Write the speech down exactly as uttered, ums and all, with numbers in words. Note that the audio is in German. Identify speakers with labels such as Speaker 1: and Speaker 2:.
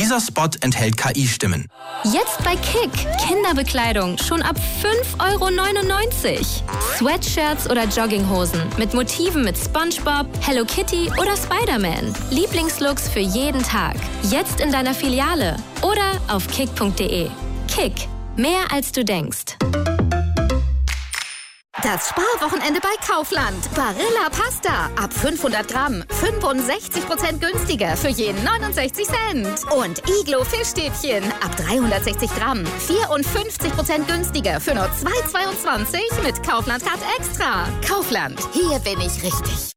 Speaker 1: Dieser Spot enthält K I-Stimmen.
Speaker 2: Jetzt bei Kick. Kinderbekleidung schon ab fünf Euro neunundneunzig. Sweatshirts oder Jogginghosen mit Motiven mit SpongeBob, Hello Kitty oder Spider-Man. Lieblingslooks für jeden Tag. Jetzt in deiner Filiale oder auf kick punkt de. Kick. Mehr als du denkst.
Speaker 3: Das Sparwochenende bei Kaufland. Barilla Pasta. Ab fünfhundert Gramm. fünfundsechzig Prozent günstiger für jeden neunundsechzig Cent. Und Iglo Fischstäbchen. Ab dreihundertsechzig Gramm. vierundfünfzig Prozent günstiger für nur zwei Euro zweiundzwanzig mit Kaufland Card Extra. Kaufland. Hier bin ich richtig.